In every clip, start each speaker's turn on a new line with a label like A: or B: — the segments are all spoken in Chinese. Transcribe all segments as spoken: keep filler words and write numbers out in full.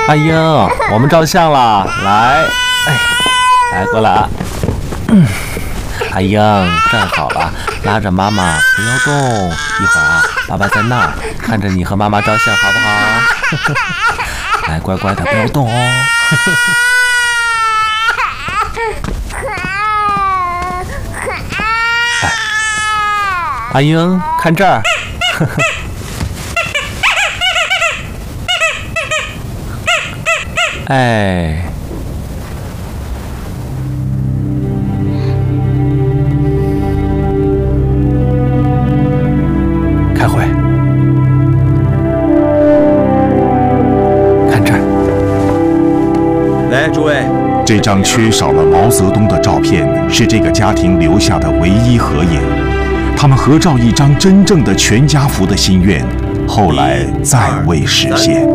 A: 阿英，我们照相了，来，哎，来过来啊。嗯，阿英站好了，拉着妈妈不要动，一会儿啊，爸爸在那儿看着你和妈妈照相，好不好？来，乖乖的，不要动哦。哎，阿英，看这儿。哎，开会，看这儿。
B: 来，诸位，
C: 这张缺少了毛泽东的照片是这个家庭留下的唯一合影。他们合照一张真正的全家福的心愿，后来再未实现。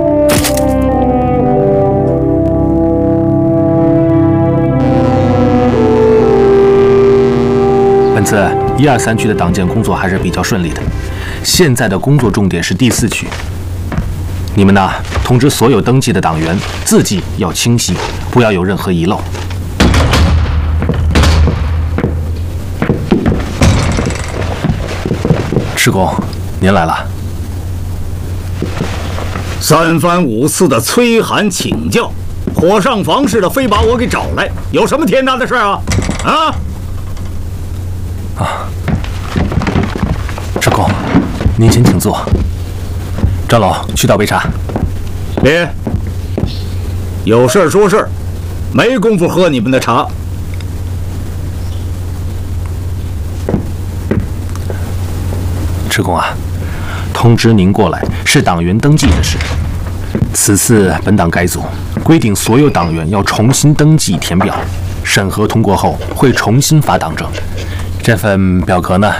A: 本次一二三区的党建工作还是比较顺利的，现在的工作重点是第四区。你们呢，通知所有登记的党员，字迹要清晰，不要有任何遗漏。施工，您来了。
D: 三番五次的催函请教，火上房似的非把我给找来，有什么天大的事啊？啊！
A: 啊，施工，您先请坐。张龙，去倒杯茶。
D: 别，有事儿说事儿，没工夫喝你们的茶。
A: 施工啊，通知您过来是党员登记的事。此次本党改组，规定所有党员要重新登记填表，审核通过后会重新发党证。这份表格呢，